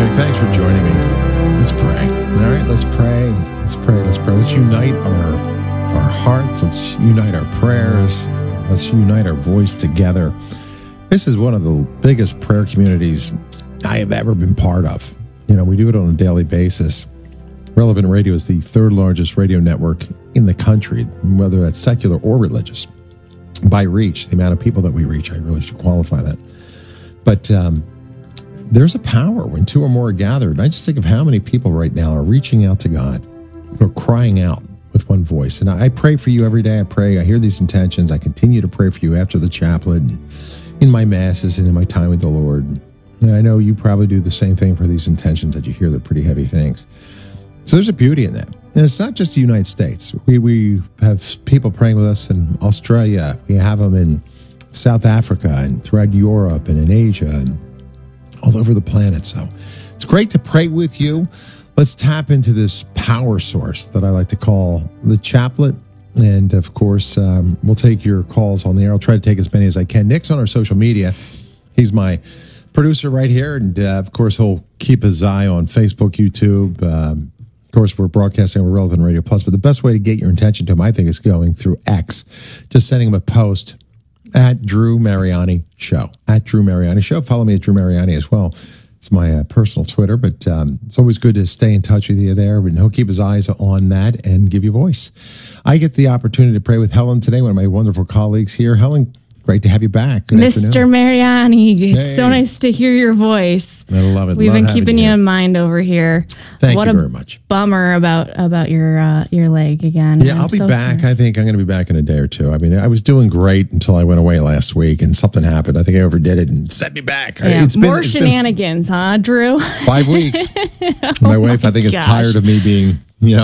Hey, thanks for joining me. Let's pray. All right, let's pray. Let's pray. Let's pray. Let's unite our hearts. Let's unite our prayers. Let's unite our voice together. This is one of the biggest prayer communities I have ever been part of. You know, we do it on a daily basis. Relevant Radio is the third largest radio network in the country, whether that's secular or religious. By reach, the amount of people that we reach, I really should qualify that. But there's a power when two or more are gathered. And I just think of how many people right now are reaching out to God, or crying out with one voice. And I pray for you every day. I pray. I hear these intentions. I continue to pray for you after the chaplet, and in my masses, and in my time with the Lord. And I know you probably do the same thing for these intentions that you hear. They're pretty heavy things. So there's a beauty in that. And it's not just the United States. We have people praying with us in Australia. We have them in South Africa and throughout Europe and in Asia and all over the planet. So it's great to pray with you. Let's tap into this power source that I like to call the chaplet. And of course, we'll take your calls on the air. I'll try to take as many as I can. Nick's on our social media. He's my producer right here. And of course, he'll keep his eye on Facebook, YouTube. Of course, we're broadcasting on Relevant Radio Plus. But the best way to get your attention to him, I think, is going through X. Just sending him a post at Drew Mariani Show. At Drew Mariani Show. Follow me at Drew Mariani as well. It's my personal Twitter, but it's always good to stay in touch with you there. And he'll keep his eyes on that and give you voice. I get the opportunity to pray with Helen today, one of my wonderful colleagues here. Helen, great to have you back. Good Mr. afternoon. Mariani, it's so nice to hear your voice. I love it. We've been keeping you in mind over here. Thank you very much. Bummer about your leg again. Yeah, I'll be back. Sorry. I think I'm going to be back in a day or two. I mean, I was doing great until I went away last week, and something happened. I think I overdid it and sent me back. Yeah, more shenanigans, huh, Drew? 5 weeks. My wife, I think, is tired of me being,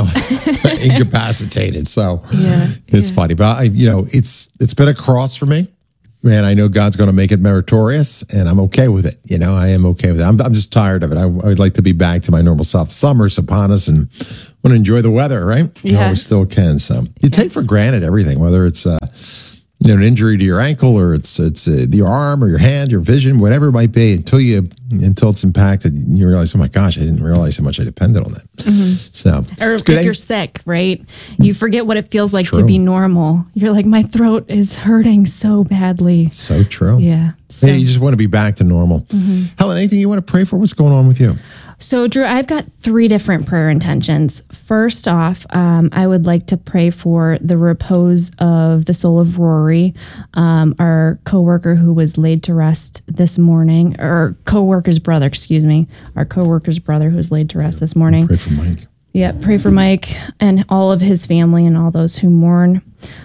incapacitated. So it's funny, but it's been a cross for me. Man, I know God's going to make it meritorious, and I'm okay with it. I am okay with it. I'm just tired of it. I would like to be back to my normal self. Summer's upon us, and want to enjoy the weather, right? Yeah. We still can. So you take for granted everything, whether it's an injury to your ankle, or it's your arm or your hand, your vision, whatever it might be, until it's impacted, you realize, oh my gosh, I didn't realize how much I depended on that. Mm-hmm. So, or if you're sick, right? You forget what it feels like to be normal. You're like, my throat is hurting so badly. So true. Yeah. So. Hey, you just want to be back to normal. Mm-hmm. Helen, anything you want to pray for? What's going on with you? So, Drew, I've got 3 different prayer intentions. First off, I would like to pray for the repose of the soul of Rory, our coworker who was laid to rest this morning, or coworker's brother, our coworker's brother who was laid to rest this morning. Pray for Mike. Yeah, pray for Mike and all of his family and all those who mourn.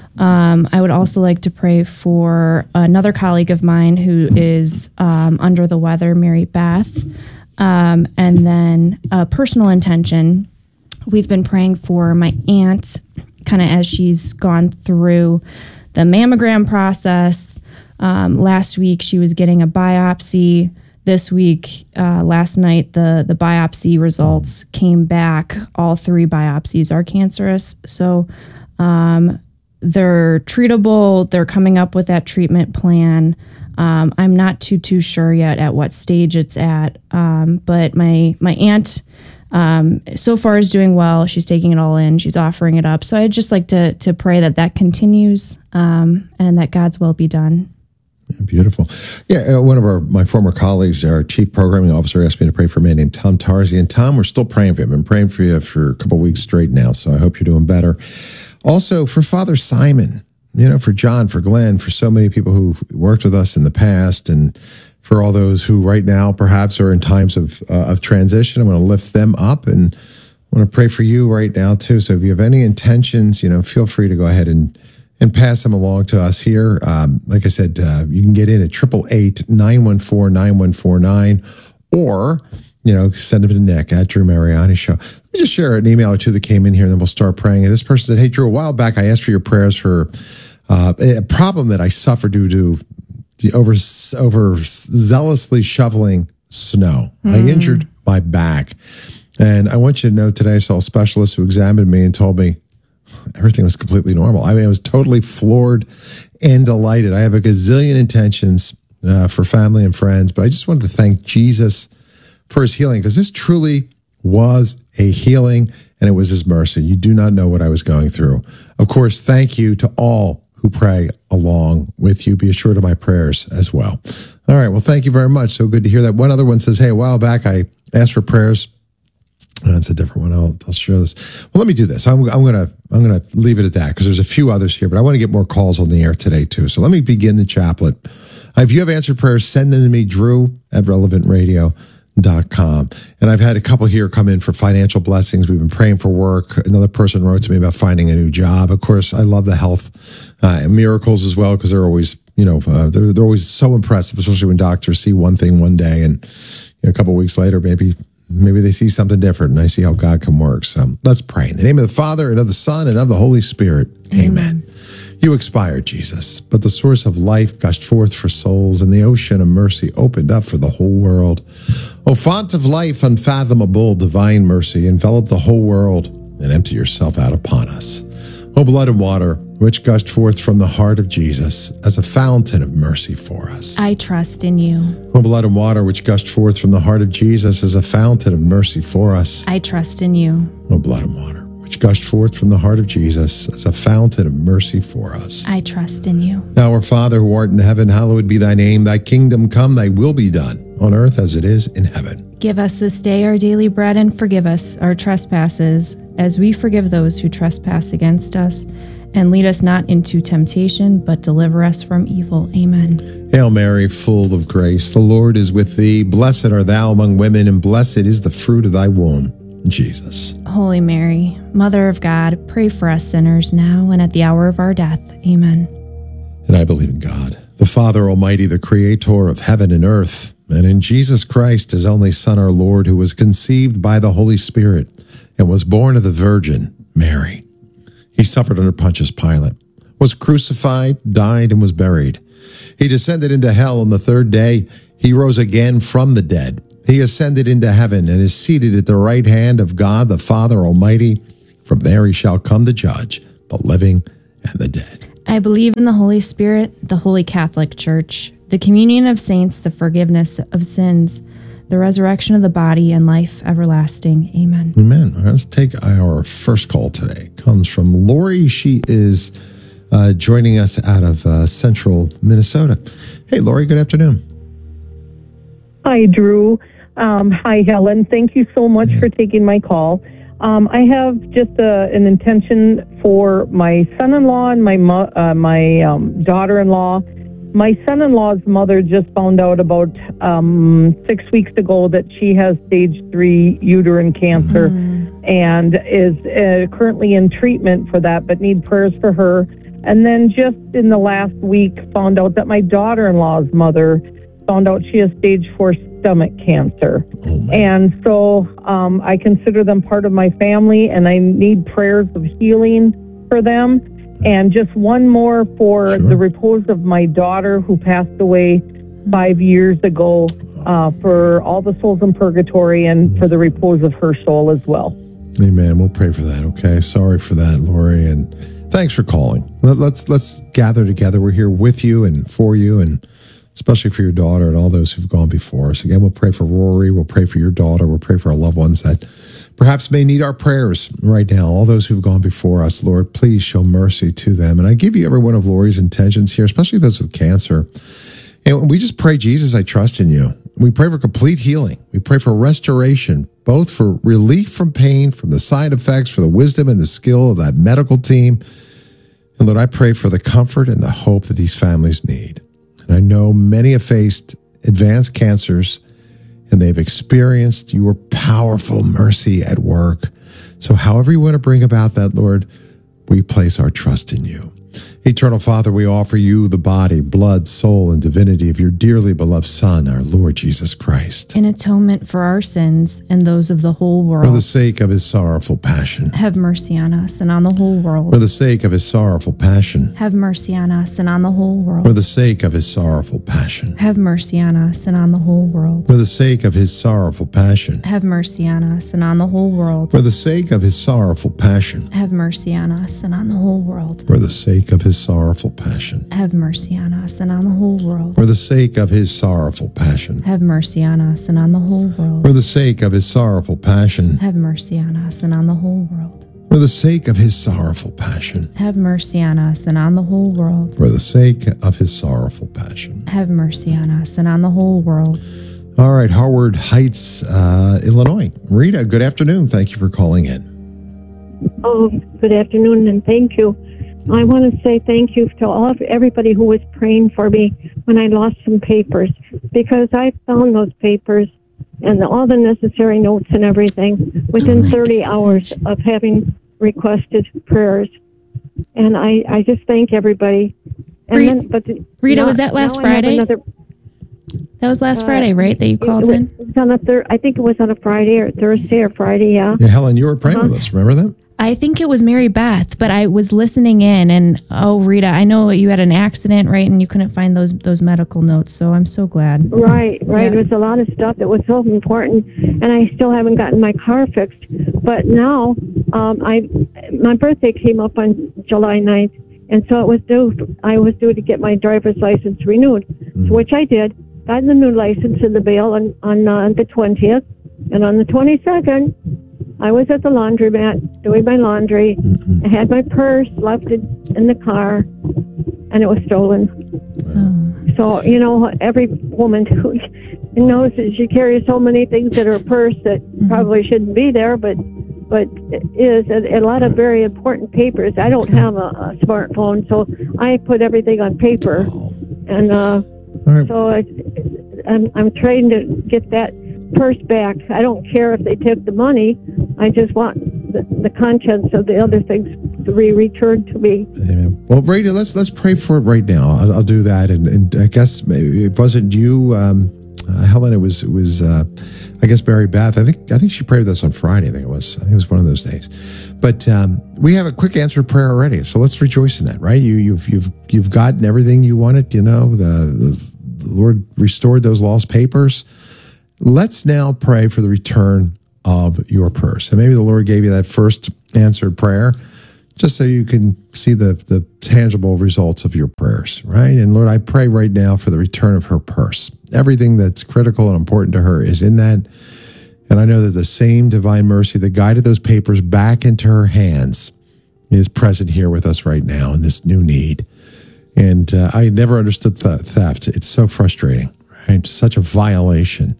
I would also like to pray for another colleague of mine who is under the weather, Mary Beth. And then a personal intention, we've been praying for my aunt, kind of as she's gone through the mammogram process. Last week, she was getting a biopsy. This week, last night, the biopsy results came back. All 3 biopsies are cancerous. So they're treatable. They're coming up with that treatment plan. I'm not too sure yet at what stage it's at, but my aunt so far is doing well. She's taking it all in. She's offering it up. So I'd just like to pray that continues and that God's will be done. Yeah, beautiful. Yeah, one of my former colleagues, our chief programming officer, asked me to pray for a man named Tom Tarzi. And Tom, we're still praying for you. I've been praying for you for a couple of weeks straight now, so I hope you're doing better. Also, for Father Simon. For John, for Glenn, for so many people who've worked with us in the past, and for all those who right now perhaps are in times of transition. I want to lift them up, and I want to pray for you right now too. So if you have any intentions, feel free to go ahead and pass them along to us here. Like I said, you can get in at 888-914-9149, or send them to Nick at Drew Mariani Show. Let me just share an email or two that came in here, and then we'll start praying. And this person said, hey, Drew, a while back, I asked for your prayers for a problem that I suffer due to the overzealously shoveling snow. I injured my back. And I want you to know today I saw a specialist who examined me and told me everything was completely normal. I mean, I was totally floored and delighted. I have a gazillion intentions for family and friends, but I just wanted to thank Jesus for his healing, because this truly was a healing and it was his mercy. You do not know what I was going through. Of course, thank you to all who pray along with you. Be assured of my prayers as well. All right. Well, thank you very much. So good to hear that. One other one says, hey, a while back I asked for prayers. That's a different one. I'll share this. Well, let me do this. I'm gonna leave it at that because there's a few others here, but I want to get more calls on the air today too. So let me begin the chaplet. If you have answered prayers, send them to me, drew@relevantradio.com. And I've had a couple here come in for financial blessings. We've been praying for work. Another person wrote to me about finding a new job. Of course, I love the health and miracles as well because they're always, they're always so impressive, especially when doctors see one thing one day and a couple of weeks later, maybe they see something different, and I see how God can work. So let's pray. In the name of the Father, and of the Son, and of the Holy Spirit. Amen. You expired, Jesus, but the source of life gushed forth for souls, and the ocean of mercy opened up for the whole world. O font of life, unfathomable, divine mercy, envelop the whole world and empty yourself out upon us. O blood and water, which gushed forth from the heart of Jesus as a fountain of mercy for us. I trust in you. O blood and water, which gushed forth from the heart of Jesus as a fountain of mercy for us. I trust in you. O blood and water, which gushed forth from the heart of Jesus as a fountain of mercy for us. I trust in you. Now, our Father who art in heaven, hallowed be thy name. Thy kingdom come, thy will be done, on earth as it is in heaven. Give us this day our daily bread, and forgive us our trespasses, as we forgive those who trespass against us. And lead us not into temptation, but deliver us from evil. Amen. Hail Mary, full of grace, the Lord is with thee. Blessed art thou among women, and blessed is the fruit of thy womb, Jesus. Holy Mary, Mother of God, pray for us sinners now and at the hour of our death. Amen. And I believe in God, the Father Almighty, the creator of heaven and earth, and in Jesus Christ, his only Son, our Lord, who was conceived by the Holy Spirit and was born of the Virgin Mary. He suffered under Pontius Pilate, was crucified, died, and was buried. He descended into hell on the third day. He rose again from the dead. He ascended into heaven and is seated at the right hand of God, the Father Almighty. From there he shall come to judge the living and the dead. I believe in the Holy Spirit, the Holy Catholic Church, the communion of saints, the forgiveness of sins, the resurrection of the body, and life everlasting. Amen. Amen. All right, let's take our first call today. Comes from Lori. She is joining us out of central Minnesota. Hey, Lori, good afternoon. Hi, Drew. Hi, Helen. Thank you so much for taking my call. I have just an intention for my son-in-law and my daughter-in-law. My son-in-law's mother just found out about 6 weeks ago that she has stage 3 uterine cancer and is currently in treatment for that, but need prayers for her. And then just in the last week, found out that my daughter-in-law's mother found out she has stage 4 stomach cancer. And so I consider them part of my family, and I need prayers of healing for them. And just one more for the repose of my daughter who passed away 5 years ago, for all the souls in purgatory and for the repose of her soul as well. Amen. We'll pray for that. Okay. Sorry for that, Lori. And thanks for calling. Let's gather together. We're here with you and for you, and especially for your daughter and all those who've gone before us. Again, we'll pray for Rory. We'll pray for your daughter. We'll pray for our loved ones that perhaps may need our prayers right now. All those who've gone before us, Lord, please show mercy to them. And I give you every one of Lori's intentions here, especially those with cancer. And we just pray, Jesus, I trust in you. We pray for complete healing. We pray for restoration, both for relief from pain, from the side effects, for the wisdom and the skill of that medical team. And Lord, I pray for the comfort and the hope that these families need. And I know many have faced advanced cancers, and they've experienced your powerful mercy at work. So however you want to bring about that, Lord, we place our trust in you. Eternal Father, we offer you the body, blood, soul, and divinity of your dearly beloved Son, our Lord Jesus Christ. In atonement for our sins and those of the whole world. For the sake of his sorrowful passion. Have mercy on us and on the whole world. For the sake of his sorrowful passion. Have mercy on us and on the whole world. For the sake of his sorrowful passion. Have mercy on us and on the whole world. For the sake of his sorrowful passion. Have mercy on us and on the whole world. For the sake of his sorrowful passion. Have mercy on us and on the whole world. For the sake of his his sorrowful passion. Have mercy on us and on the whole world. For the sake of his sorrowful passion. Have mercy on us and on the whole world. For the sake of his sorrowful passion. Have mercy on us and on the whole world. For the sake of his sorrowful passion. Have mercy on us and on the whole world. For the sake of his sorrowful passion. Have mercy on us and on the whole world. All right, Harwood Heights, Illinois. Rita, good afternoon. Thank you for calling in. Oh, good afternoon, and thank you. I want to say thank you to everybody who was praying for me when I lost some papers, because I found those papers and all the necessary notes and everything within 30 hours of having requested prayers. And I just thank everybody. And Rita, was that last Friday? That was last Friday, right, that you called in? It was on I think it was on a Friday or Thursday or Friday, yeah. Yeah, Helen, you were praying with us. Remember that? I think it was Mary Beth, but I was listening in, and Rita, I know you had an accident, right, and you couldn't find those medical notes, so I'm so glad. Right. Yeah. There was a lot of stuff that was so important, and I still haven't gotten my car fixed. But now, my birthday came up on July 9th, and so I was due to get my driver's license renewed, which I did. Got the new license in the mail on the 20th, and on the 22nd, I was at the laundromat doing my laundry. I had my purse left in the car, and it was stolen. So, every woman who knows that she carries so many things in her purse that probably shouldn't be there, but it is a lot of very important papers. I don't have a smartphone, so I put everything on paper, and right. so I'm trying to get that purse back. I don't care if they take the money. I just want the contents of the other things to be returned to me. Amen. Well, Brady, let's pray for it right now. I'll do that, and I guess maybe it wasn't you, Helen. It was I guess Mary Beth. I think she prayed with us on Friday. I think it was one of those days. But we have a quick answered prayer already, so let's rejoice in that, right? You've gotten everything you wanted. The Lord restored those lost papers. Let's now pray for the return of your purse. And maybe the Lord gave you that first answered prayer just so you can see the tangible results of your prayers, right? And Lord, I pray right now for the return of her purse. Everything that's critical and important to her is in that. And I know that the same divine mercy that guided those papers back into her hands is present here with us right now in this new need. And I never understood theft. It's so frustrating, right? Such a violation.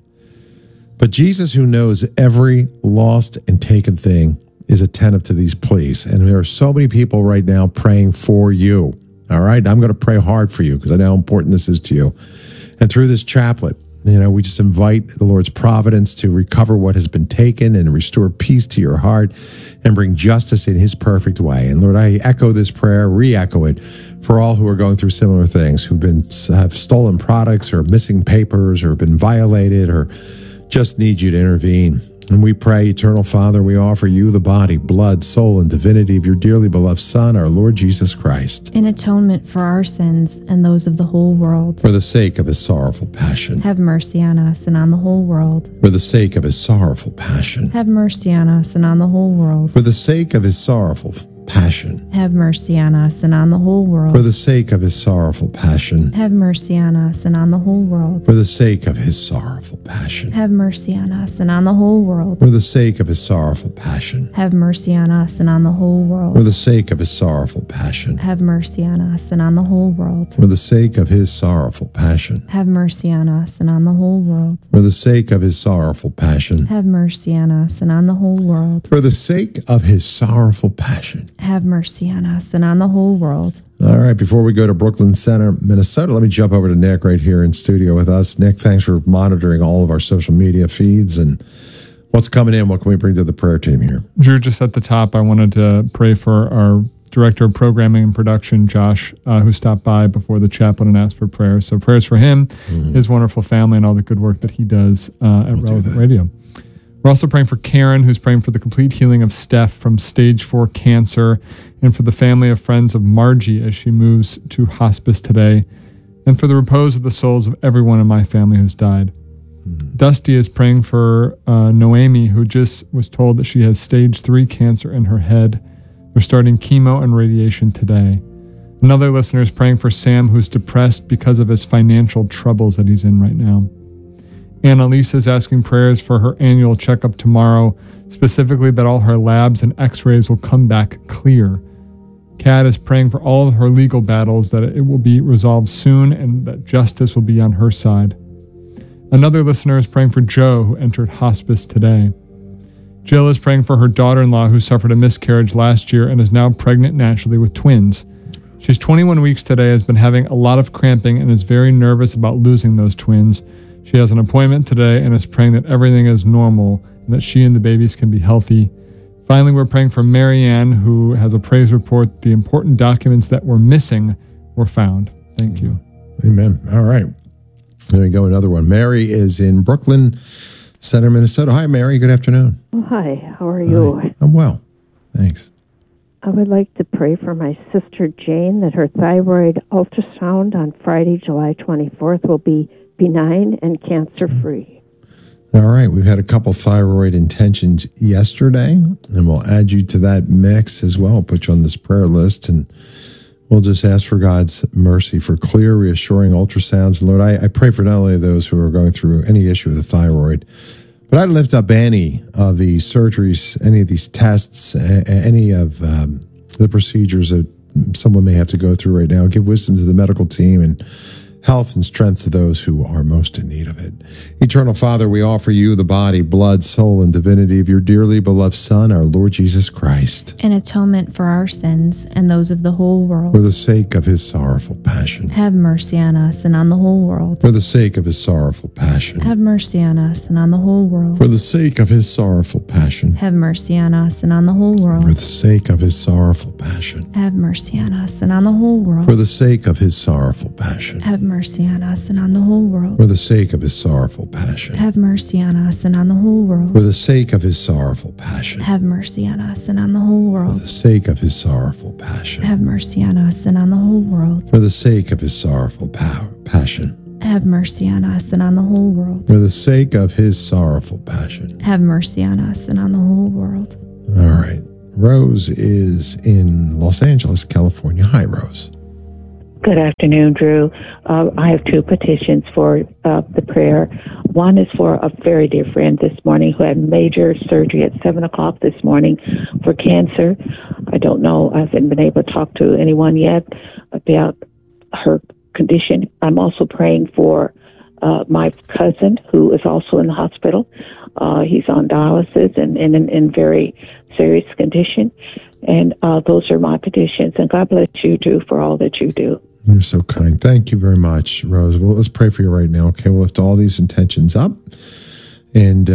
But Jesus, who knows every lost and taken thing, is attentive to these pleas. And there are so many people right now praying for you. All right? I'm going to pray hard for you because I know how important this is to you. And through this chaplet, we just invite the Lord's providence to recover what has been taken and restore peace to your heart and bring justice in his perfect way. And Lord, I echo this prayer, re-echo it for all who are going through similar things, have stolen products or missing papers or been violated or just need you to intervene. And we pray, Eternal Father, we offer you the body, blood, soul, and divinity of your dearly beloved Son, our Lord Jesus Christ, in atonement for our sins and those of the whole world. For the sake of his sorrowful passion. Have mercy on us and on the whole world. For the sake of his sorrowful passion. Have mercy on us and on the whole world. For the sake of his sorrowful passion. Have mercy on us and on the whole world. For the sake of his sorrowful passion. Have mercy on us and on the whole world. For the sake of his sorrowful passion. Have mercy on us and on the whole world. For the sake of his sorrowful passion. Have mercy on us and on the whole world. For the sake of his sorrowful passion. Have mercy on us and on the whole world. For the sake of his sorrowful passion. Have mercy on us and on the whole world. For the sake of his sorrowful passion. Have mercy on us and on the whole world. For the sake of his sorrowful passion. Have mercy on us and on the whole world. All right, before we go to Brooklyn Center, Minnesota, let me jump over to Nick right here in studio with us. Nick, thanks for monitoring all of our social media feeds and what's coming in. What can we bring to the prayer team here? Drew, just at the top, I wanted to pray for our Director of Programming and Production, Josh, who stopped by before the chaplain and asked for prayers. So prayers for him, his wonderful family, and all the good work that he does at Relevant Radio. We're also praying for Karen, who's praying for the complete healing of Steph from stage 4 cancer, and for the family of friends of Margie as she moves to hospice today, and for the repose of the souls of everyone in my family who's died. Dusty is praying for Noemi, who just was told that she has stage 3 cancer in her head. They're starting chemo and radiation today. And Another listener is praying for Sam, who's depressed because of his financial troubles that he's in right now. Annalisa is asking prayers for her annual checkup tomorrow, specifically that all her labs and x-rays will come back clear. Kat is praying for all of her legal battles, that it will be resolved soon and that justice will be on her side. Another listener is praying for Joe, who entered hospice today. Jill is praying for her daughter-in-law, who suffered a miscarriage last year and is now pregnant naturally with twins. She's 21 weeks today, has been having a lot of cramping, and is very nervous about losing those twins. She has an appointment today and is praying that everything is normal and that she and the babies can be healthy. Finally, we're praying for Marianne, who has a praise report. The important documents that were missing were found. Thank you. Amen. All right. There we go. Another one. Mary is in Brooklyn Center, Minnesota. Hi, Mary. Good afternoon. Oh, hi. How are you? Hi. I'm well. Thanks. I would like to pray for my sister Jane that her thyroid ultrasound on Friday, July 24th will be benign and cancer-free. All right. We've had a couple thyroid intentions yesterday, and we'll add you to that mix as well. Put you on this prayer list, and we'll just ask for God's mercy for clear, reassuring ultrasounds. And Lord, I pray for not only those who are going through any issue with the thyroid, but I lift up any of the surgeries, any of these tests, any of the procedures that someone may have to go through right now. Give wisdom to the medical team and health and strength to those who are most in need of it. Eternal Father, we offer you the body, blood, soul, and divinity of your dearly beloved Son, our Lord Jesus Christ, in atonement for our sins and those of the whole world. for the sake of his sorrowful passion. Have mercy on us and on the whole world. For the sake of his sorrowful passion. Have mercy on us and on the whole world. For the sake of his sorrowful passion. Have mercy on us and on the whole For world. the sake of his sorrowful passion. Have mercy on us and on the whole world. For the sake of his sorrowful passion. Have mercy on us and on the whole world. For the sake of his sorrowful passion. Have mercy on us and on the whole world. For the sake of his sorrowful passion. Have mercy on us and on the whole For world. the sake of his sorrowful passion. Have mercy on us and on the whole world. For the sake of his sorrowful passion. Have mercy on us and on the whole world. For the sake of his sorrowful passion. Have mercy on us and on the whole world. All right. Rose is in Los Angeles, California. Hi, Rose. Good afternoon, Drew. I have two petitions for the prayer. One is for a very dear friend this morning who had major surgery at 7 o'clock this morning for cancer. I don't know. I haven't been able to talk to anyone yet about her condition. I'm also praying for my cousin who is also in the hospital. He's on dialysis and in very serious condition. And those are my petitions. And God bless you, Drew, for all that you do. You're so kind. Thank you very much, Rose. Well, let's pray for you right now. Okay, we'll lift all these intentions up. And,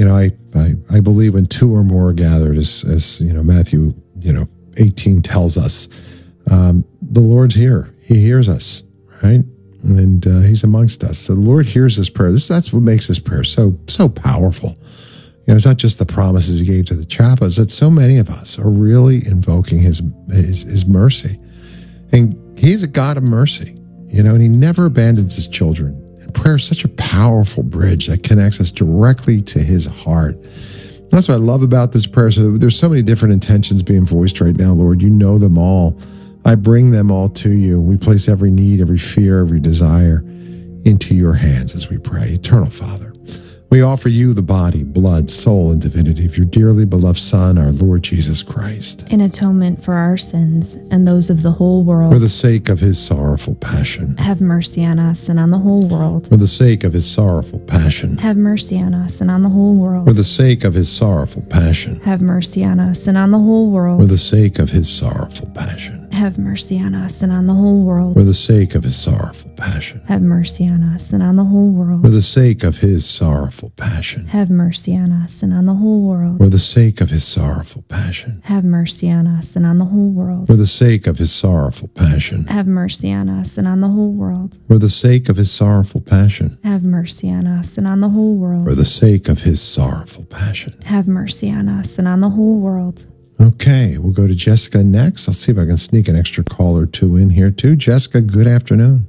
I believe when two or more are gathered, as Matthew, 18 tells us, the Lord's here. He hears us, right? And he's amongst us. So the Lord hears this prayer. That's what makes this prayer so powerful. It's not just the promises he gave to the chaplains, that so many of us are really invoking his mercy. And he's a God of mercy, and he never abandons his children. And prayer is such a powerful bridge that connects us directly to his heart. And that's what I love about this prayer. So there's so many different intentions being voiced right now, Lord. You know them all. I bring them all to you. We place every need, every fear, every desire into your hands as we pray. Eternal Father, we offer you the body, blood, soul, and divinity of your dearly beloved Son, our Lord Jesus Christ, in atonement for our sins and those of the whole for world. the sake of his sorrowful passion. Have mercy on us and on the whole world. For the sake of his sorrowful passion. Have mercy on us and on the whole For world. the sake of his sorrowful passion. Have mercy on us and on the whole For world. the sake of his sorrowful passion. Have mercy on us and on the whole world. For the sake of his sorrowful passion. Have mercy on us and on the whole world. For the sake of his sorrowful passion. Have mercy on us and on the whole world. For the sake of his sorrowful passion. Have mercy on us and on the whole world. For the sake of his sorrowful passion. Have mercy on us and on the whole world. For the sake of his sorrowful passion. Have mercy on us and on the whole world. For the sake of his sorrowful passion. Have mercy on us and on the whole world. Okay, we'll go to Jessica next. I'll see if I can sneak an extra call or two in here too. Jessica, good afternoon.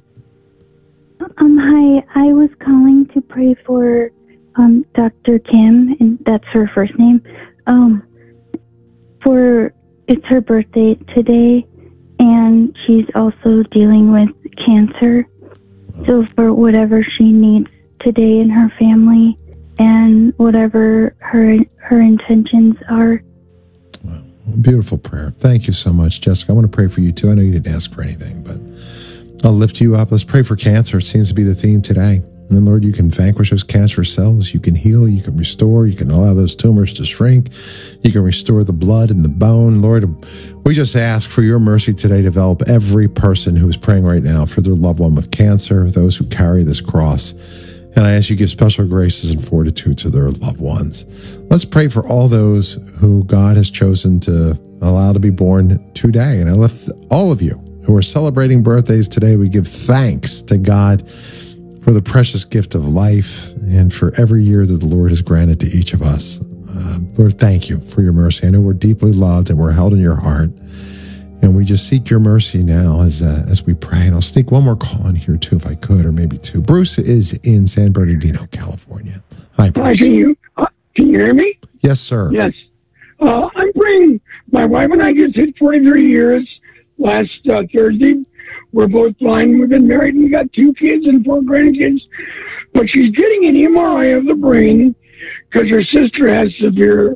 Hi. I was calling to pray for Dr. Kim, and that's her first name. It's her birthday today, and she's also dealing with cancer. So for whatever she needs today in her family and whatever her intentions are. Wow. Beautiful prayer. Thank you so much, Jessica. I want to pray for you too. I know you didn't ask for anything, but I'll lift you up. Let's pray for cancer. It seems to be the theme today. And Lord, you can vanquish those cancer cells. You can heal. You can restore. You can allow those tumors to shrink. You can restore the blood and the bone. Lord, we just ask for your mercy today to develop every person who is praying right now for their loved one with cancer, those who carry this cross. And I ask you to give special graces and fortitude to their loved ones. Let's pray for all those who God has chosen to allow to be born today. And I lift all of you who are celebrating birthdays today. We give thanks to God for the precious gift of life and for every year that the Lord has granted to each of us. Lord, thank you for your mercy. I know we're deeply loved and we're held in your heart. And we just seek your mercy now as we pray. And I'll sneak one more call in here too, if I could, or maybe two. Bruce is in San Bernardino, California. Hi, Bruce. Hi, can you hear me? Yes, sir. Yes. I'm praying. My wife and I just hit 43 years last Thursday. We're both blind. We've been married and we got 2 kids and 4 grandkids. But she's getting an MRI of the brain because her sister has severe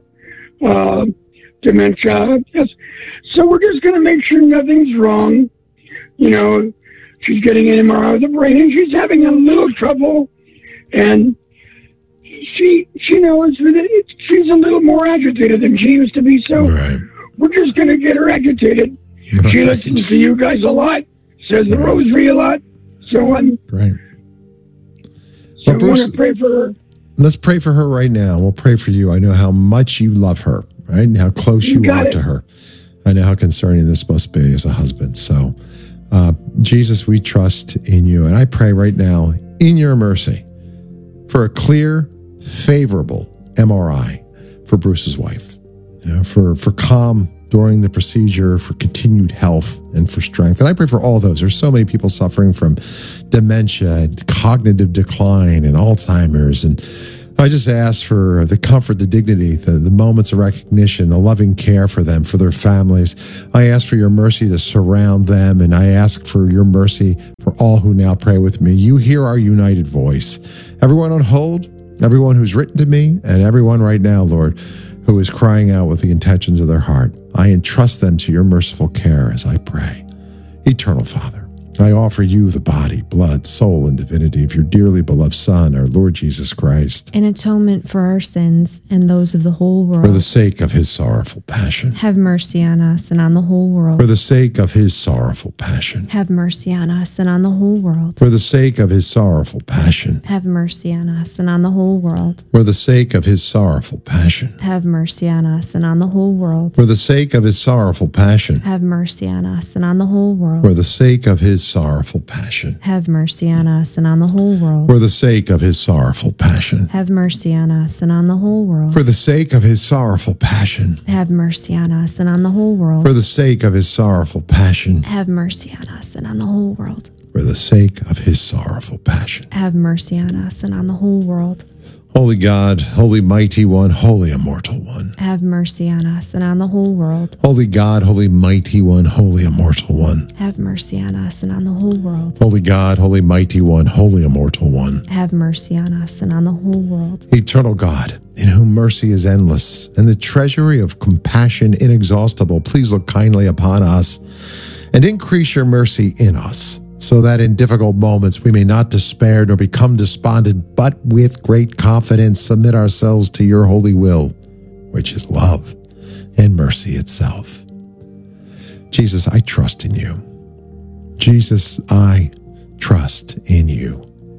dementia. So we're just going to make sure nothing's wrong. You know, she's getting an MRI of the brain and she's having a little trouble. And she knows that she's a little more agitated than she used to be. So we're just going to get her agitated. Right. She listens to you guys a lot, says the rosary a lot, so on. Great. So well, Bruce, I want to pray for her. Let's pray for her right now. We'll pray for you. I know how much you love her, right? And how close you are to her. I know how concerning this must be as a husband. So, Jesus, we trust in you. And I pray right now, in your mercy, for a clear, favorable MRI for Bruce's wife, for calm during the procedure, for continued health and for strength. And I pray for all those. There's so many people suffering from dementia, cognitive decline, and Alzheimer's. And I just ask for the comfort, the dignity, the moments of recognition, the loving care for them, for their families. I ask for your mercy to surround them, and I ask for your mercy for all who now pray with me. You hear our united voice. Everyone on hold, everyone who's written to me, and everyone right now, Lord, who is crying out with the intentions of their heart. I entrust them to your merciful care as I pray. Eternal Father, I offer you the body, blood, soul, and divinity of your dearly beloved Son, our Lord Jesus Christ, in atonement for our sins and those of the whole world. For the sake of his sorrowful passion. Have mercy on us and on the whole world. For the sake of his sorrowful passion. Have mercy on us and on the whole world. For the sake of his sorrowful passion. Have mercy on us and on the whole world. For the sake of his sorrowful passion. Have mercy on us and on the whole world. For the sake of his sorrowful passion. Have mercy on us and on the whole world. For the sake of his sorrowful passion. Have mercy on us and on the whole world. For the sake of his sorrowful passion. Have mercy on us and on the whole world. For the sake of his sorrowful passion. Have mercy on us and on the whole world. For the sake of his sorrowful passion. Have mercy on us and on the whole world. For the sake of his sorrowful passion. Have mercy on us and on the whole world. Holy God, holy mighty one, holy immortal one. Have mercy on us and on the whole world. Holy God, holy mighty one, holy immortal one. Have mercy on us and on the whole world. Holy God, holy mighty one, holy immortal one. Have mercy on us and on the whole world. Eternal God, in whom mercy is endless and the treasury of compassion inexhaustible, please look kindly upon us and increase your mercy in us, so that in difficult moments we may not despair nor become despondent, but with great confidence submit ourselves to your holy will, which is love and mercy itself. Jesus, I trust in you. Jesus, I trust in you.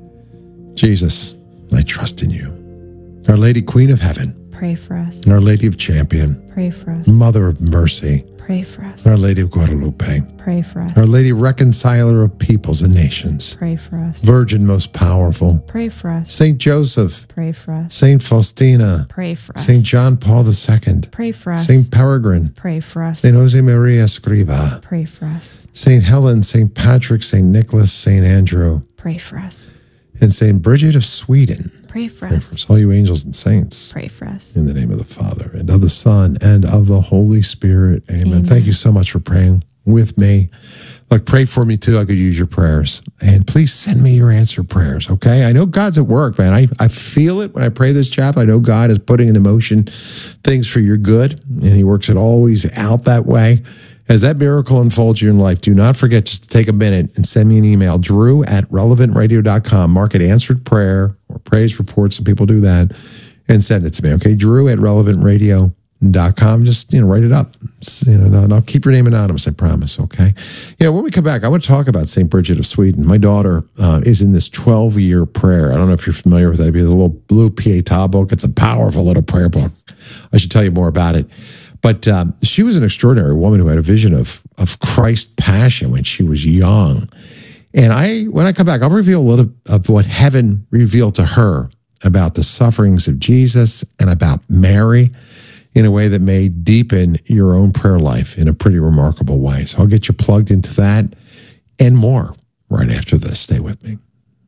Jesus, I trust in you. Our Lady Queen of Heaven, pray for us. and Our Lady of Champion, Pray for us. Mother of Mercy, Pray for us. Our Lady of Guadalupe, Pray for us. Our Lady Reconciler of peoples and nations, Pray for us. Virgin most powerful, Pray for us. Saint Joseph, Pray for us. Saint Faustina, Pray for us. Saint John Paul II, Pray for us. Saint Peregrine, Pray for us. Saint Jose Maria Escriva, Pray for us. Saint Helen, Saint Patrick, Saint Nicholas, Saint Andrew, Pray for us. and Saint Bridget of Sweden. Pray for Pray us. for us, all you angels and saints. Pray for us. In the name of the Father, and of the Son, and of the Holy Spirit. Amen. Amen. Thank you so much for praying with me. Look, pray for me too. I could use your prayers. And please send me your answered prayers, okay? I know God's at work, man. I feel it when I pray this chapel. I know God is putting into motion things for your good, and he works it always out that way. As that miracle unfolds in your life, do not forget just to take a minute and send me an email, drew@relevantradio.com. Mark it answered prayer or praise reports. Some people do that, and send it to me, okay? drew@relevantradio.com. Just, write it up. And I'll keep your name anonymous, I promise, okay? When we come back, I want to talk about St. Bridget of Sweden. My daughter is in this 12-year prayer. I don't know if you're familiar with that. It'd be the little blue Pietà book. It's a powerful little prayer book. I should tell you more about it. But she was an extraordinary woman who had a vision of Christ's passion when she was young. And when I come back, I'll reveal a little of what heaven revealed to her about the sufferings of Jesus and about Mary in a way that may deepen your own prayer life in a pretty remarkable way. So I'll get you plugged into that and more right after this. Stay with me.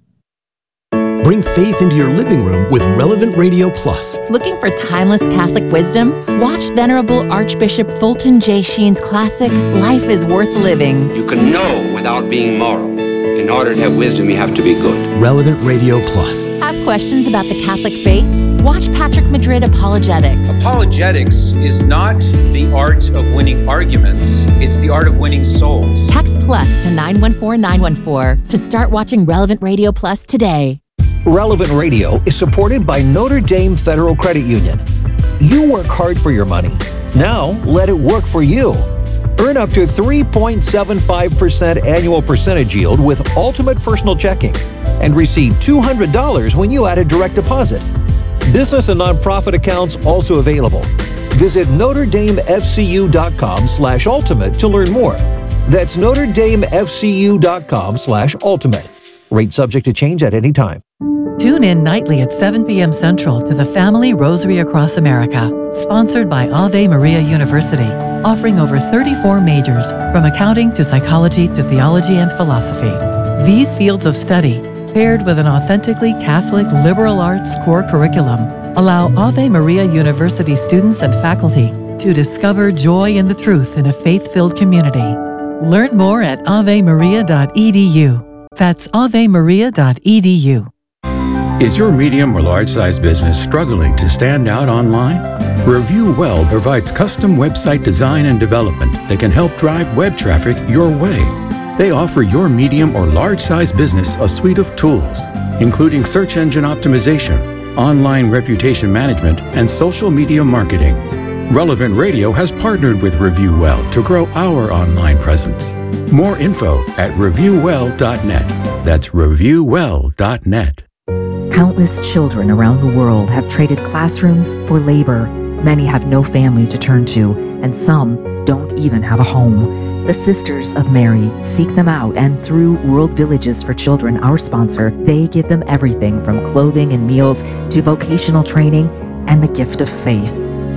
Bring faith into your living room with Relevant Radio Plus. Looking for timeless Catholic wisdom? Watch Venerable Archbishop Fulton J. Sheen's classic, Life is Worth Living. You can know without being moral. In order to have wisdom, you have to be good. Relevant Radio Plus. Have questions about the Catholic faith? Watch Patrick Madrid Apologetics. Apologetics is not the art of winning arguments. It's the art of winning souls. Text plus to 914-914 to start watching Relevant Radio Plus today. Relevant Radio is supported by Notre Dame Federal Credit Union. You work hard for your money. Now let it work for you. Earn up to 3.75% annual percentage yield with Ultimate Personal Checking and receive $200 when you add a direct deposit. Business and nonprofit accounts also available. Visit NotreDameFCU.com/ultimate to learn more. That's NotreDameFCU.com/ultimate. Rate subject to change at any time. Tune in nightly at 7 p.m. Central to the Family Rosary Across America, sponsored by Ave Maria University, offering over 34 majors, from accounting to psychology to theology and philosophy. These fields of study, paired with an authentically Catholic liberal arts core curriculum, allow Ave Maria University students and faculty to discover joy in the truth in a faith-filled community. Learn more at avemaria.edu. That's avemaria.edu. Is your medium or large-size business struggling to stand out online? Review Well provides custom website design and development that can help drive web traffic your way. They offer your medium or large-size business a suite of tools, including search engine optimization, online reputation management, and social media marketing. Relevant Radio has partnered with Review Well to grow our online presence. More info at reviewwell.net. That's reviewwell.net. Countless children around the world have traded classrooms for labor. Many have no family to turn to, and some don't even have a home. The Sisters of Mary seek them out, and through World Villages for Children, our sponsor, they give them everything from clothing and meals to vocational training and the gift of faith.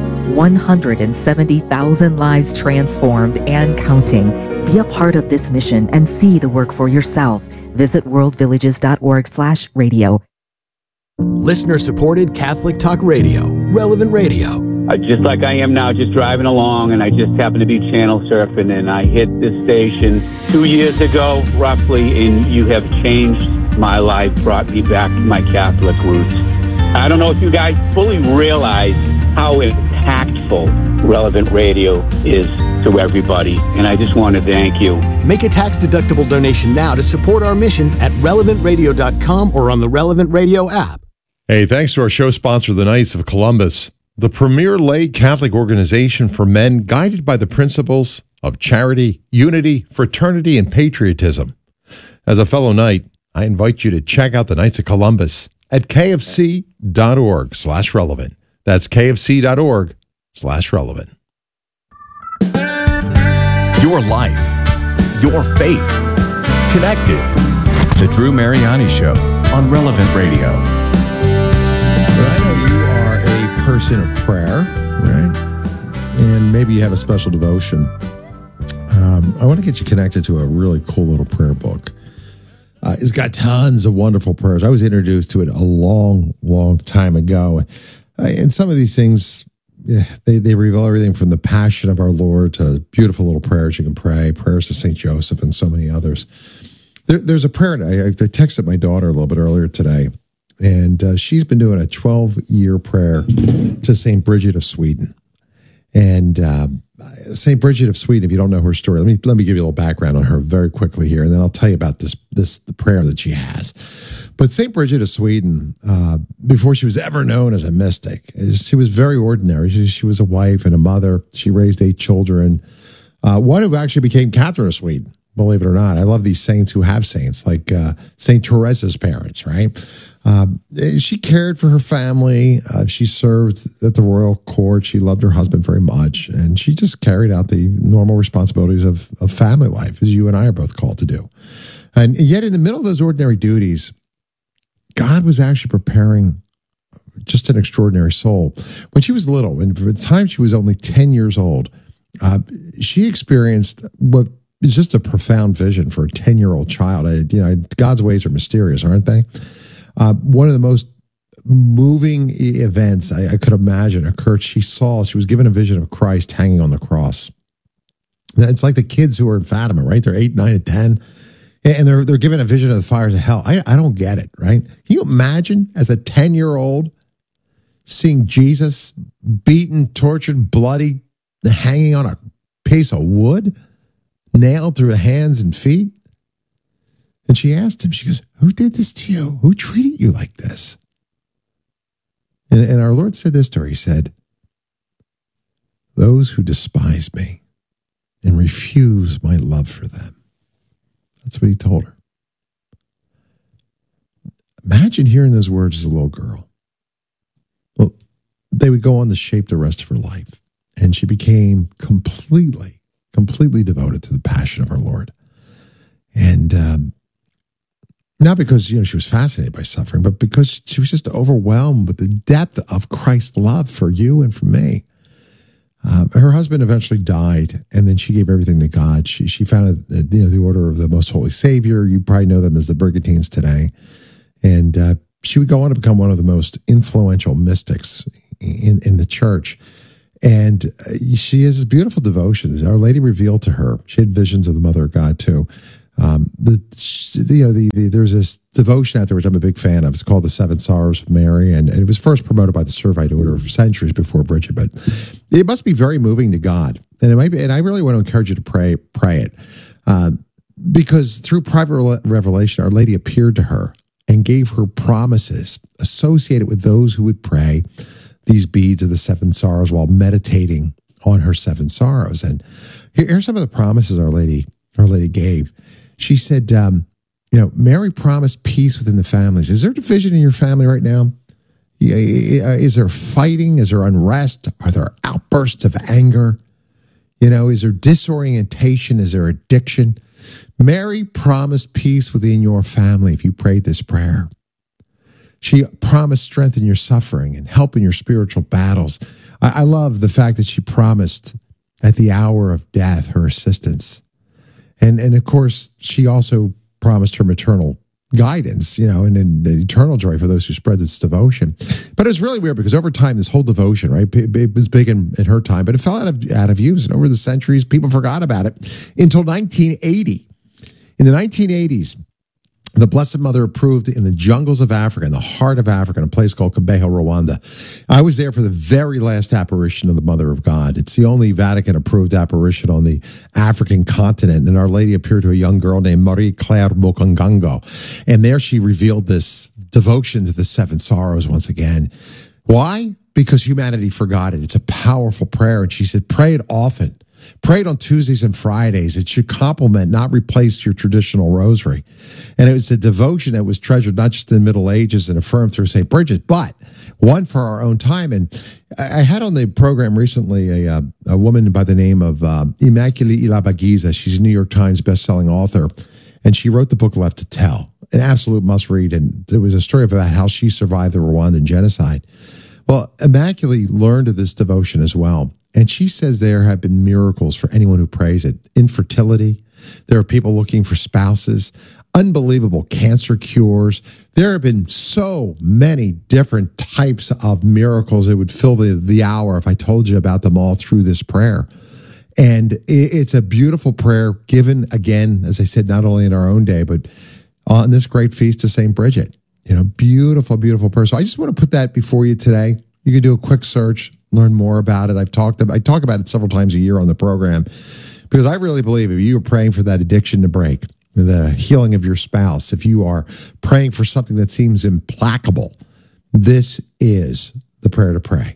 170,000 lives transformed and counting. Be a part of this mission and see the work for yourself. Visit worldvillages.org/radio. Listener-supported Catholic Talk Radio, Relevant Radio. Just like I am now, just driving along, and I just happened to be channel surfing, and I hit this station 2 years ago, roughly, and you have changed my life, brought me back to my Catholic roots. I don't know if you guys fully realize how impactful Relevant Radio is to everybody, and I just want to thank you. Make a tax-deductible donation now to support our mission at relevantradio.com or on the Relevant Radio app. Hey, thanks to our show sponsor, the Knights of Columbus, the premier lay Catholic organization for men guided by the principles of charity, unity, fraternity, and patriotism. As a fellow Knight, I invite you to check out the Knights of Columbus at kfc.org/relevant. That's kfc.org/relevant. Your life, your faith, connected. The Drew Mariani Show on Relevant Radio. I know you are a person of prayer, right? And maybe you have a special devotion. I want to get you connected to a really cool little prayer book. It's got tons of wonderful prayers. I was introduced to it a long, long time ago. And some of these things they reveal everything from the Passion of our Lord to beautiful little prayers you can pray, prayers to St. Joseph, and so many others. There's a prayer, I texted my daughter a little bit earlier today, and she's been doing a 12-year prayer to St. Bridget of Sweden. And St. Bridget of Sweden, if you don't know her story, let me give you a little background on her very quickly here, and then I'll tell you about the prayer that she has. But St. Bridget of Sweden, before she was ever known as a mystic, she was very ordinary. She was a wife and a mother. She raised 8 children. One who actually became Catherine of Sweden, believe it or not. I love these saints who have saints, like St. Teresa's parents, right? She cared for her family. She served at the royal court. She loved her husband very much. And she just carried out the normal responsibilities of family life, as you and I are both called to do. And yet in the middle of those ordinary duties, God was actually preparing just an extraordinary soul. When she was little, and for the time she was only 10 years old, she experienced what is just a profound vision for a 10-year-old child. God's ways are mysterious, aren't they? One of the most moving events I could imagine occurred. She was given a vision of Christ hanging on the cross. It's like the kids who are in Fatima, right? They're 8, 9, and 10. And they're given a vision of the fires of hell. I don't get it, right? Can you imagine as a 10-year-old seeing Jesus beaten, tortured, bloody, hanging on a piece of wood, nailed through the hands and feet? And she asked him, she goes, who did this to you? Who treated you like this? And our Lord said this to her. He said, those who despise me and refuse my love for them. That's what he told her. Imagine hearing those words as a little girl. Well, they would go on to shape the rest of her life. And she became completely devoted to the passion of our Lord. And not because she was fascinated by suffering, but because she was just overwhelmed with the depth of Christ's love for you and for me. Her husband eventually died, and then she gave everything to God. She founded the Order of the Most Holy Savior. You probably know them as the Brigantines today. And she would go on to become one of the most influential mystics in the church. And she has this beautiful devotion. Our Lady revealed to her. She had visions of the Mother of God too. There's this devotion out there which I'm a big fan of. It's called the Seven Sorrows of Mary, and it was first promoted by the Servite Order centuries before Bridget. But it must be very moving to God, and it might be. And I really want to encourage you to pray it, because through private revelation, Our Lady appeared to her and gave her promises associated with those who would pray these beads of the seven sorrows while meditating on her seven sorrows. And here's some of the promises Our Lady gave. She said, Mary promised peace within the families. Is there division in your family right now? Is there fighting? Is there unrest? Are there outbursts of anger? Is there disorientation? Is there addiction? Mary promised peace within your family if you prayed this prayer. She promised strength in your suffering and help in your spiritual battles. I love the fact that she promised at the hour of death her assistance. And of course, she also promised her maternal guidance, and eternal joy for those who spread this devotion. But it was really weird because over time, this whole devotion, right, it was big in her time, but it fell out of use. And over the centuries, people forgot about it until 1980. In the 1980s, the Blessed Mother approved in the jungles of Africa, in the heart of Africa, in a place called Kibeho, Rwanda. I was there for the very last apparition of the Mother of God. It's the only Vatican-approved apparition on the African continent, and Our Lady appeared to a young girl named Marie-Claire Mokangango. And there she revealed this devotion to the seven sorrows once again. Why? Because humanity forgot it. It's a powerful prayer, and she said, pray it often. Pray it on Tuesdays and Fridays. It should complement, not replace your traditional rosary. And it was a devotion that was treasured not just in the Middle Ages and affirmed through St. Bridget, but one for our own time. And I had on the program recently a woman by the name of Immaculée Irabagiza. She's a New York Times bestselling author, and she wrote the book Left to Tell, an absolute must-read. And it was a story about how she survived the Rwandan genocide. Well, Immaculate learned of this devotion as well. And she says there have been miracles for anyone who prays it. Infertility. There are people looking for spouses. Unbelievable cancer cures. There have been so many different types of miracles. It would fill the hour if I told you about them all through this prayer. And it's a beautiful prayer given, again, as I said, not only in our own day, but on this great feast of St. Bridget. Beautiful, beautiful prayer. So I just want to put that before you today. You can do a quick search, learn more about it. I talk about it several times a year on the program because I really believe if you are praying for that addiction to break, the healing of your spouse, if you are praying for something that seems implacable, this is the prayer to pray.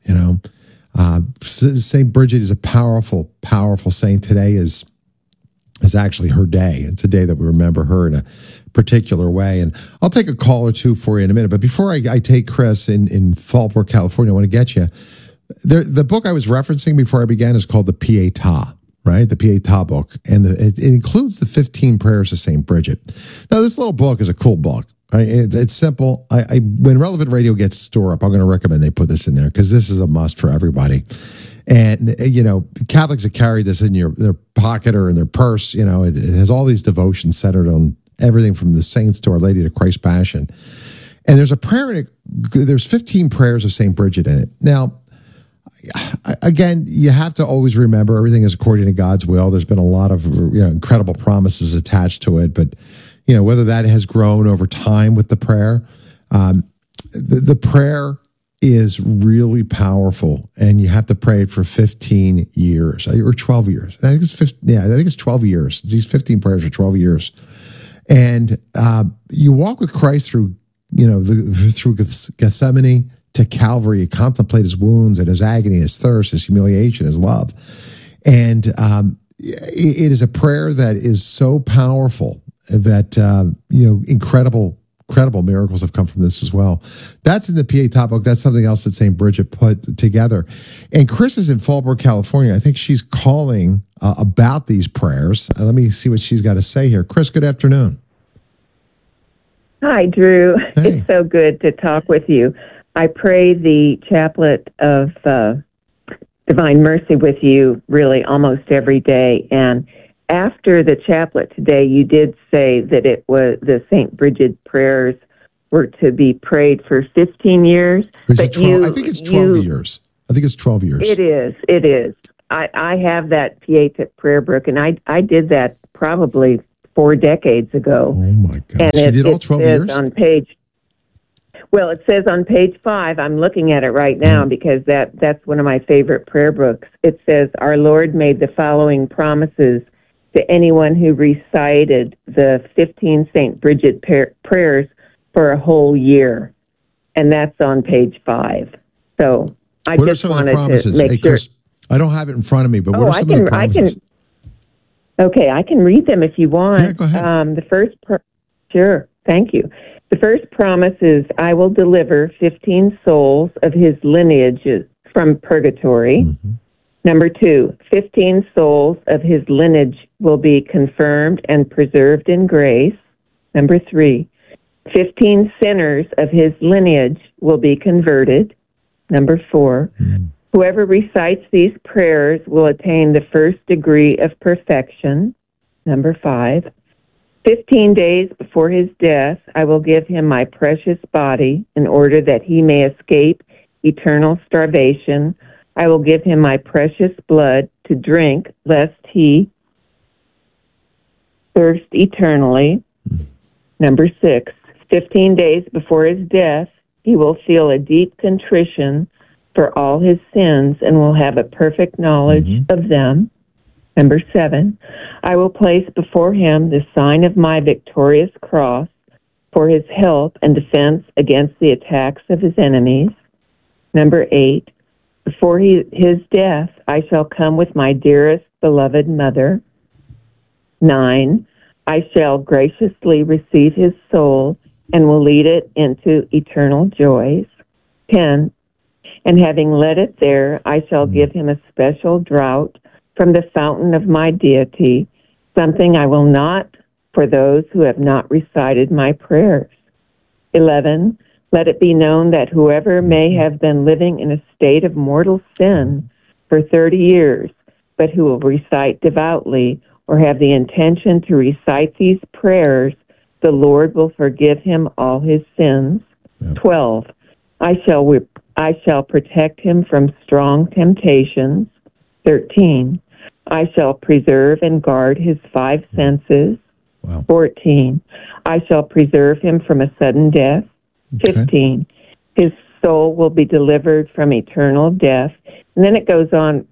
St. Bridget is a powerful, powerful saint. Today is actually her day. It's a day that we remember her in a particular way. And I'll take a call or two for you in a minute. But before I take Chris in Fallbrook, California, I want to get you. The book I was referencing before I began is called the Pietà, right? The Pietà book. And it includes the 15 prayers of St. Bridget. Now, this little book is a cool book. Right? It's simple. When Relevant Radio gets store up, I'm going to recommend they put this in there because this is a must for everybody. And, Catholics that carry this in their pocket or in their purse, it has all these devotions centered on everything from the saints to Our Lady to Christ's Passion. And there's a prayer there's 15 prayers of St. Bridget in it. Now, again, you have to always remember everything is according to God's will. There's been a lot of incredible promises attached to it, but whether that has grown over time with the prayer, the prayer is really powerful, and you have to pray it for 15 years or 12 years. I think it's 12 years. These 15 prayers for 12 years, and you walk with Christ through through Gethsemane to Calvary. You contemplate his wounds and his agony, his thirst, his humiliation, his love, and it is a prayer that is so powerful that incredible miracles have come from this as well. That's in the Pietà book. That's something else that St. Bridget put together. And Chris is in Fallbrook, California. I think she's calling about these prayers. Let me see what she's got to say here. Chris, good afternoon. Hi, Drew. Hey. It's so good to talk with you. I pray the chaplet of Divine Mercy with you really almost every day. And after the chaplet today, you did say that it was the St. Bridget prayers were to be prayed for 15 years. I think it's 12 years. I think it's 12 years. It is. I have that Pietà prayer book, and I did that probably 4 decades ago. Oh, my gosh. And You did all 12 years? It says on page 5, I'm looking at it right now because that's one of my favorite prayer books. It says, Our Lord made the following promises to anyone who recited the 15 St. Bridget prayers for a whole year. And that's on page 5. So I what just are some of the wanted promises? to make sure. Chris, I don't have it in front of me, but what are some of the promises? I can read them if you want. Yeah, go ahead. Sure, thank you. The first promise is, I will deliver 15 souls of his lineages from purgatory. Mm-hmm. Number 2, 15 souls of his lineage will be confirmed and preserved in grace. Number 3, 15 sinners of his lineage will be converted. Number 4, whoever recites these prayers will attain the first degree of perfection. Number 5, 15 days before his death, I will give him my precious body in order that he may escape eternal starvation. I will give him my precious blood to drink, lest he thirst eternally. Number 6, 15 days before his death, he will feel a deep contrition for all his sins and will have a perfect knowledge of them. Number 7, I will place before him the sign of my victorious cross for his help and defense against the attacks of his enemies. Number 8, before his death, I shall come with my dearest beloved mother. 9, I shall graciously receive his soul and will lead it into eternal joys. 10, and having led it there, I shall give him a special draught from the fountain of my deity, something I will not for those who have not recited my prayers. 11, Let it be known that whoever may have been living in a state of mortal sin for 30 years, but who will recite devoutly or have the intention to recite these prayers, the Lord will forgive him all his sins. 12. I shall protect him from strong temptations. 13. I shall preserve and guard his 5 senses. 14. I shall preserve him from a sudden death. 15. His soul will be delivered from eternal death. And then it goes on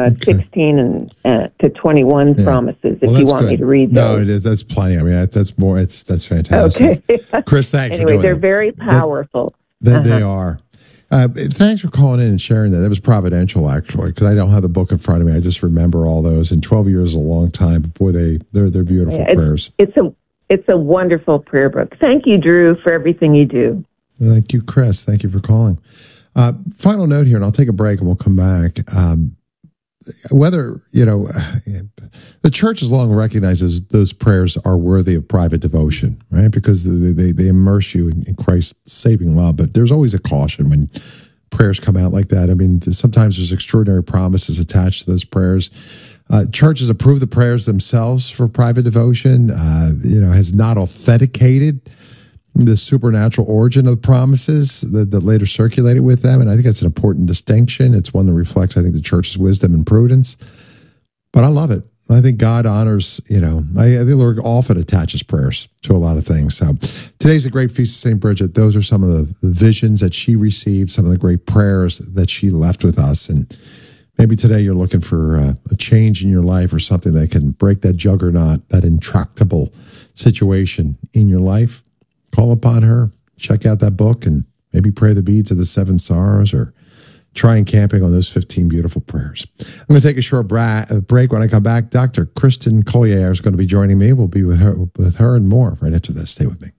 16 and to 21 promises, if you want me to read those. No, that's plenty. I mean, that's more. That's fantastic. Okay. Chris, thanks for anyway, doing they're that. very powerful. They are. Thanks for calling in and sharing that. That was providential, actually, because I don't have the book in front of me. I just remember all those. And 12 years is a long time. But boy, they're beautiful prayers. It's a wonderful prayer book. Thank you, Drew, for everything you do. Thank you, Chris. Thank you for calling. Final note here, and I'll take a break and we'll come back. Whether, the church has long recognizes those prayers are worthy of private devotion, right? Because they immerse you in Christ's saving love. But there's always a caution when prayers come out like that. I mean, sometimes there's extraordinary promises attached to those prayers. Churches approve the prayers themselves for private devotion, has not authenticated the supernatural origin of the promises that later circulated with them. And I think that's an important distinction. It's one that reflects, I think, the church's wisdom and prudence. But I love it. I think God honors, I think the Lord often attaches prayers to a lot of things. So today's a great feast of St. Bridget. Those are some of the visions that she received, some of the great prayers that she left with us. And maybe today you're looking for a change in your life or something that can break that juggernaut, that intractable situation in your life. Call upon her, check out that book, and maybe pray the beads of the 7 sorrows or try camping on those 15 beautiful prayers. I'm going to take a short break. When I come back, Dr. Kristen Collier is going to be joining me. We'll be with her and more right after this. Stay with me.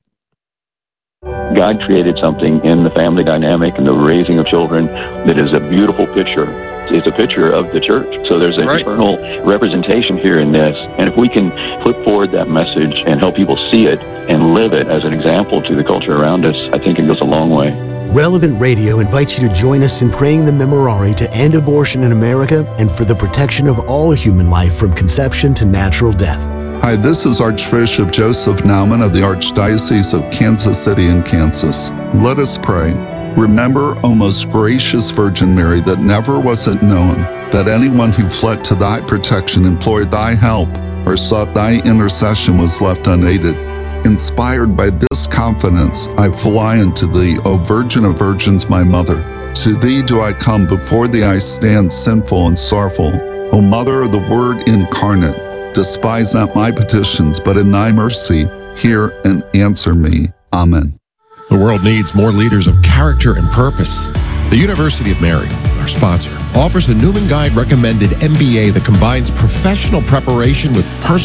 God created something in the family dynamic and the raising of children that is a beautiful picture. It's a picture of the church. So there's an eternal representation here in this. And if we can put forward that message and help people see it and live it as an example to the culture around us, I think it goes a long way. Relevant Radio invites you to join us in praying the Memorare to end abortion in America and for the protection of all human life from conception to natural death. Hi, this is Archbishop Joseph Naumann of the Archdiocese of Kansas City in Kansas. Let us pray. Remember, O most gracious Virgin Mary, that never was it known that anyone who fled to thy protection, implored thy help, or sought thy intercession was left unaided. Inspired by this confidence, I fly unto thee, O Virgin of Virgins, my Mother. To thee do I come, before thee I stand sinful and sorrowful. O Mother of the Word incarnate, despise not my petitions, but in thy mercy hear and answer me. Amen. The world needs more leaders of character and purpose. The University of Mary, our sponsor, offers a Newman Guide recommended MBA that combines professional preparation with personal